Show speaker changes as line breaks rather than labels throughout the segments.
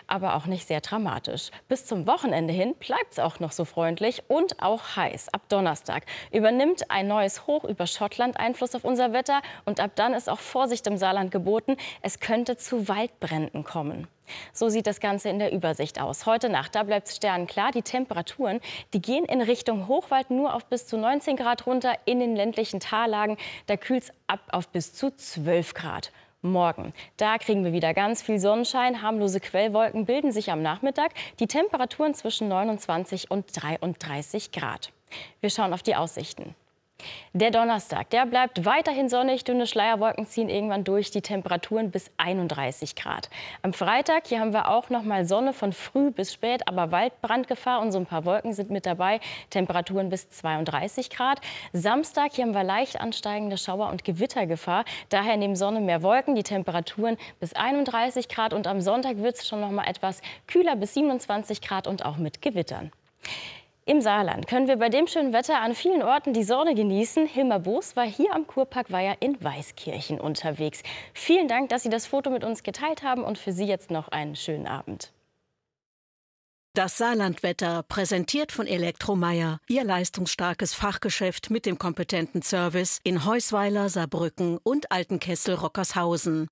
aber auch nicht sehr dramatisch. Bis zum Wochenende hin bleibt es auch noch so freundlich und auch heiß. Ab Donnerstag übernimmt ein neues Hoch über Schottland Einfluss auf unser Wetter und ab dann ist auch Vorsicht im Saarland geboten. Es könnte zu Waldbränden kommen. So sieht das Ganze in der Übersicht aus. Heute Nacht, da bleibt es sternenklar. Die Temperaturen, die gehen in Richtung Hochwald nur auf bis zu 19 Grad runter. In den ländlichen Tallagen, da kühlt es ab auf bis zu 12 Grad. Morgen, da kriegen wir wieder ganz viel Sonnenschein. Harmlose Quellwolken bilden sich am Nachmittag. Die Temperaturen zwischen 29 und 33 Grad. Wir schauen auf die Aussichten. Der Donnerstag, der bleibt weiterhin sonnig. Dünne Schleierwolken ziehen irgendwann durch, die Temperaturen bis 31 Grad. Am Freitag, hier haben wir auch noch mal Sonne von früh bis spät, aber Waldbrandgefahr und so ein paar Wolken sind mit dabei. Temperaturen bis 32 Grad. Samstag, hier haben wir leicht ansteigende Schauer- und Gewittergefahr. Daher neben Sonne mehr Wolken, die Temperaturen bis 31 Grad. Und am Sonntag wird es schon noch mal etwas kühler bis 27 Grad und auch mit Gewittern. Im Saarland können wir bei dem schönen Wetter an vielen Orten die Sonne genießen. Hilmar Boos war hier am Kurpark Weiher in Weißkirchen unterwegs. Vielen Dank, dass Sie das Foto mit uns geteilt haben und für Sie jetzt noch einen schönen Abend.
Das Saarlandwetter, präsentiert von Elektromeyer. Ihr leistungsstarkes Fachgeschäft mit dem kompetenten Service in Heusweiler, Saarbrücken und Altenkessel-Rockershausen.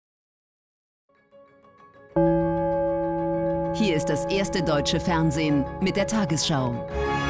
Hier ist das erste deutsche Fernsehen mit der Tagesschau.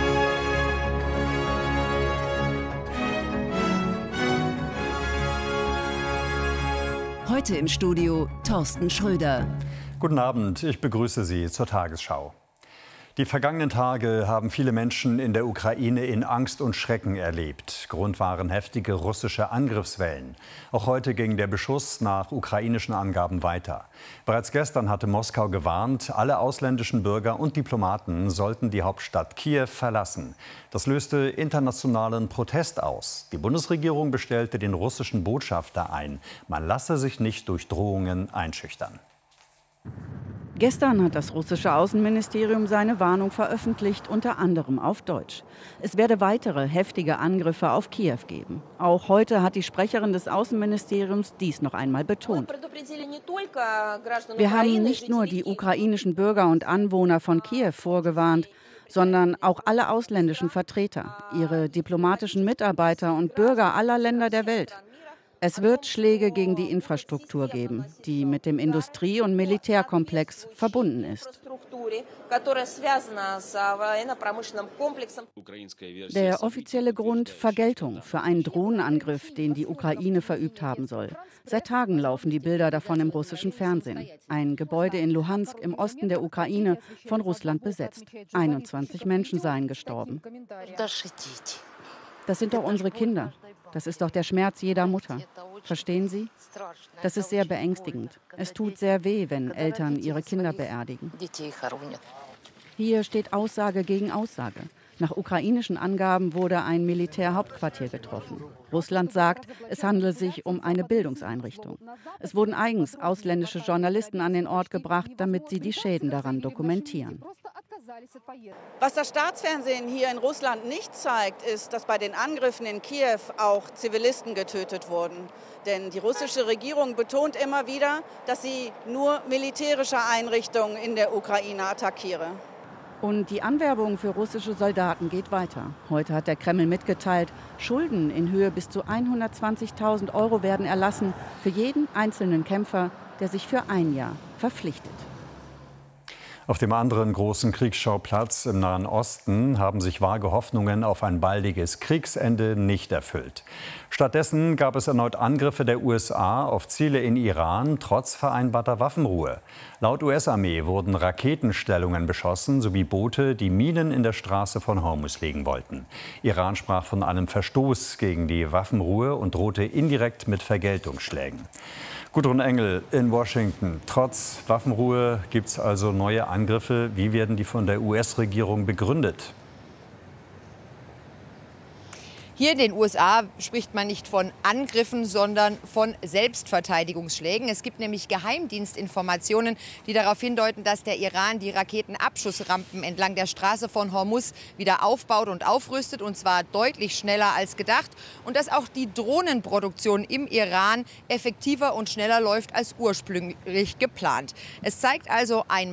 Heute im Studio Thorsten Schröder.
Guten Abend, ich begrüße Sie zur Tagesschau. Die vergangenen Tage haben viele Menschen in der Ukraine in Angst und Schrecken erlebt. Grund waren heftige russische Angriffswellen. Auch heute ging der Beschuss nach ukrainischen Angaben weiter. Bereits gestern hatte Moskau gewarnt, alle ausländischen Bürger und Diplomaten sollten die Hauptstadt Kiew verlassen. Das löste internationalen Protest aus. Die Bundesregierung bestellte den russischen Botschafter ein. Man lasse sich nicht durch Drohungen einschüchtern.
Gestern hat das russische Außenministerium seine Warnung veröffentlicht, unter anderem auf Deutsch. Es werde weitere heftige Angriffe auf Kiew geben. Auch heute hat die Sprecherin des Außenministeriums dies noch einmal betont. Wir haben nicht nur die ukrainischen Bürger und Anwohner von Kiew vorgewarnt, sondern auch alle ausländischen Vertreter, ihre diplomatischen Mitarbeiter und Bürger aller Länder der Welt. Es wird Schläge gegen die Infrastruktur geben, die mit dem Industrie- und Militärkomplex verbunden ist. Der offizielle Grund: Vergeltung für einen Drohnenangriff, den die Ukraine verübt haben soll. Seit Tagen laufen die Bilder davon im russischen Fernsehen. Ein Gebäude in Luhansk im Osten der Ukraine, von Russland besetzt. 21 Menschen seien gestorben. Das sind doch unsere Kinder. Das ist doch der Schmerz jeder Mutter. Verstehen Sie? Das ist sehr beängstigend. Es tut sehr weh, wenn Eltern ihre Kinder beerdigen. Hier steht Aussage gegen Aussage. Nach ukrainischen Angaben wurde ein Militärhauptquartier getroffen. Russland sagt, es handele sich um eine Bildungseinrichtung. Es wurden eigens ausländische Journalisten an den Ort gebracht, damit sie die Schäden daran dokumentieren.
Was das Staatsfernsehen hier in Russland nicht zeigt, ist, dass bei den Angriffen in Kiew auch Zivilisten getötet wurden. Denn die russische Regierung betont immer wieder, dass sie nur militärische Einrichtungen in der Ukraine attackiere.
Und die Anwerbung für russische Soldaten geht weiter. Heute hat der Kreml mitgeteilt, Schulden in Höhe bis zu 120.000 € werden erlassen für jeden einzelnen Kämpfer, der sich für ein Jahr verpflichtet.
Auf dem anderen großen Kriegsschauplatz im Nahen Osten haben sich vage Hoffnungen auf ein baldiges Kriegsende nicht erfüllt. Stattdessen gab es erneut Angriffe der USA auf Ziele in Iran, trotz vereinbarter Waffenruhe. Laut US-Armee wurden Raketenstellungen beschossen sowie Boote, die Minen in der Straße von Hormuz legen wollten. Iran sprach von einem Verstoß gegen die Waffenruhe und drohte indirekt mit Vergeltungsschlägen. Gudrun Engel in Washington. Trotz Waffenruhe gibt es also neue Angriffe. Wie werden die von der US-Regierung begründet?
Hier in den USA spricht man nicht von Angriffen, sondern von Selbstverteidigungsschlägen. Es gibt nämlich Geheimdienstinformationen, die darauf hindeuten, dass der Iran die Raketenabschussrampen entlang der Straße von Hormuz wieder aufbaut und aufrüstet, und zwar deutlich schneller als gedacht. Und dass auch die Drohnenproduktion im Iran effektiver und schneller läuft als ursprünglich geplant. Es zeigt also ein